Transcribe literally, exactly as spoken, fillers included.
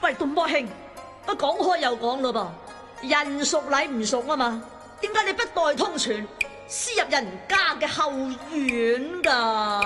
喂，東坡兄，不講開又講咯噃，人熟禮唔熟啊嘛，點解你不代通傳，私入人家嘅後院㗎？